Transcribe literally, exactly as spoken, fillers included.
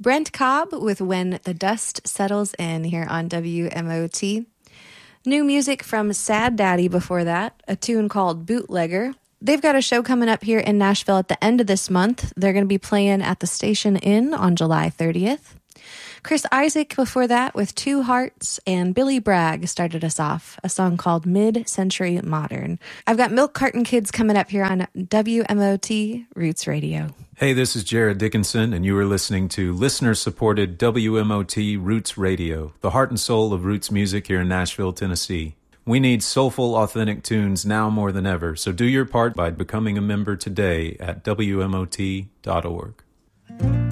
Brent Cobb with When the Dust Settles In here on W M O T. New music from Sad Daddy before that, a tune called Bootlegger. They've got a show coming up here in Nashville at the end of this month. They're going to be playing at the Station Inn on July thirtieth. Chris Isaak before that with Two Hearts, and Billy Bragg started us off, a song called Mid-Century Modern. I've got Milk Carton Kids coming up here on W M O T Roots Radio. Hey, this is Jared Dickinson, and you are listening to listener-supported W M O T Roots Radio, the heart and soul of roots music here in Nashville, Tennessee. We need soulful, authentic tunes now more than ever, so do your part by becoming a member today at W M O T dot org.